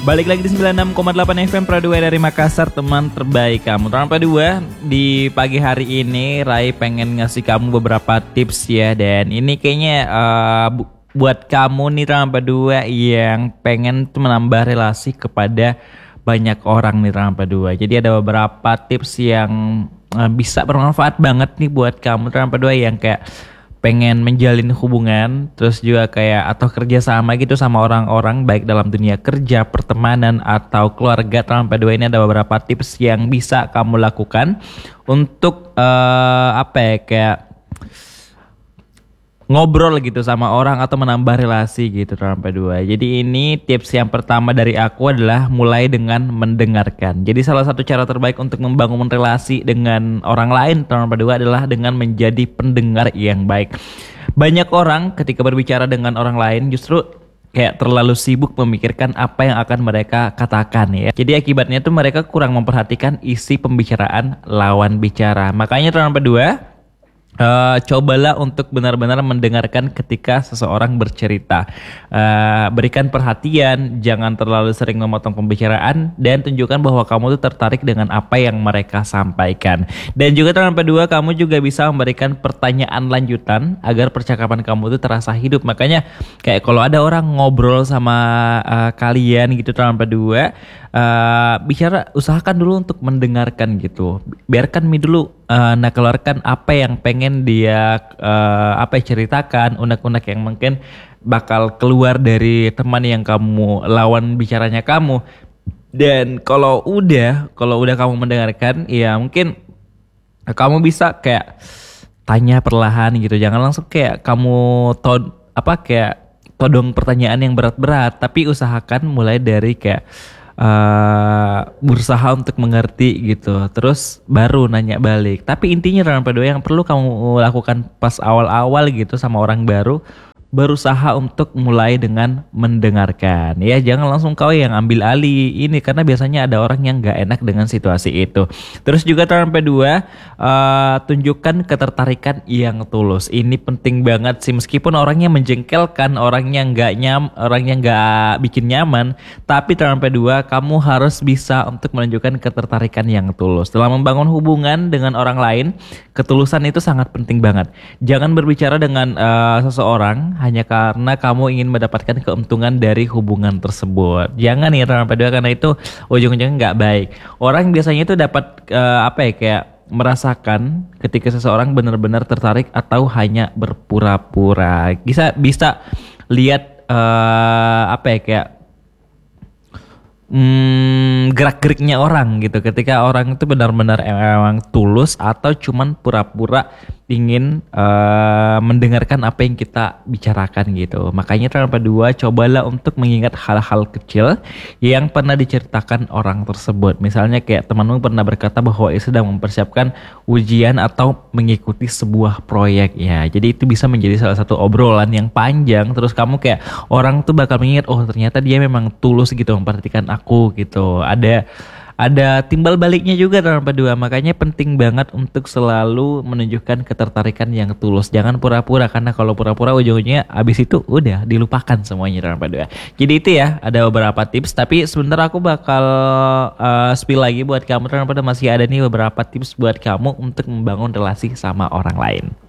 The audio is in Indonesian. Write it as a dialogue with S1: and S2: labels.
S1: Balik lagi di 96,8 FM Pradua dari Makassar, teman terbaik kamu. Teman Pradua, di pagi hari ini Rai pengen ngasih kamu beberapa tips ya. Dan ini kayaknya buat kamu nih teman Pradua yang pengen menambah relasi kepada banyak orang nih teman Pradua. Jadi ada beberapa tips yang bisa bermanfaat banget nih buat kamu teman Pradua yang kayak pengen menjalin hubungan, terus juga kayak atau kerja sama gitu sama orang-orang baik dalam dunia kerja, pertemanan atau keluarga. Teman P2 ini ada beberapa tips yang bisa kamu lakukan untuk kayak ngobrol gitu sama orang atau menambah relasi gitu teman P2. Jadi ini tips yang pertama dari aku adalah mulai dengan mendengarkan. Jadi salah satu cara terbaik untuk membangun relasi dengan orang lain teman P2 adalah dengan menjadi pendengar yang baik. Banyak orang ketika berbicara dengan orang lain justru kayak terlalu sibuk memikirkan apa yang akan mereka katakan ya. Jadi akibatnya tuh mereka kurang memperhatikan isi pembicaraan lawan bicara. Makanya teman P2, cobalah untuk benar-benar mendengarkan ketika seseorang bercerita. Berikan perhatian, jangan terlalu sering memotong pembicaraan, dan tunjukkan bahwa kamu tuh tertarik dengan apa yang mereka sampaikan. Dan juga teman P2, kamu juga bisa memberikan pertanyaan lanjutan agar percakapan kamu tuh terasa hidup. Makanya kayak kalau ada orang ngobrol sama kalian gitu teman P2, bicara, usahakan dulu untuk mendengarkan gitu. Biarkan dulu keluarkan apa yang pengen dia ceritakan, unek-unek yang mungkin bakal keluar dari teman yang kamu lawan bicaranya kamu. Dan kalau udah kamu mendengarkan, ya mungkin kamu bisa kayak tanya perlahan gitu. Jangan langsung kayak kamu todong pertanyaan yang berat-berat, tapi usahakan mulai dari kayak berusaha untuk mengerti gitu, terus baru nanya balik. Tapi intinya dalam P2 yang perlu kamu lakukan pas awal-awal gitu sama orang baru, berusaha untuk mulai dengan mendengarkan ya. Jangan langsung kau yang ambil alih ini, karena biasanya ada orang yang gak enak dengan situasi itu. Terus juga teman P2, tunjukkan ketertarikan yang tulus. Ini penting banget sih, meskipun orangnya menjengkelkan, orangnya gak bikin nyaman, tapi teman P2 kamu harus bisa untuk menunjukkan ketertarikan yang tulus. Dalam membangun hubungan dengan orang lain, ketulusan itu sangat penting banget. Jangan berbicara dengan seseorang hanya karena kamu ingin mendapatkan keuntungan dari hubungan tersebut. Jangan ya teman P2, karena itu ujung-ujungnya nggak baik. Orang biasanya itu dapat kayak merasakan ketika seseorang benar-benar tertarik atau hanya berpura-pura. Bisa lihat gerak-geriknya orang gitu, ketika orang itu benar-benar emang tulus atau cuman pura-pura ingin mendengarkan apa yang kita bicarakan gitu. Makanya teman P2, cobalah untuk mengingat hal-hal kecil yang pernah diceritakan orang tersebut. Misalnya kayak temanmu pernah berkata bahwa ia sedang mempersiapkan ujian atau mengikuti sebuah proyek ya. Jadi itu bisa menjadi salah satu obrolan yang panjang, terus kamu kayak orang tuh bakal mengingat, oh ternyata dia memang tulus gitu memperhatikan aku gitu. Ada timbal baliknya juga dalam P2. Makanya penting banget untuk selalu menunjukkan ketertarikan yang tulus. Jangan pura-pura, karena kalau pura-pura ujung-ujungnya abis itu udah dilupakan semuanya dalam P2. Jadi itu ya, ada beberapa tips. Tapi sebentar aku bakal spill lagi buat kamu dalam P2. Masih ada nih beberapa tips buat kamu untuk membangun relasi sama orang lain.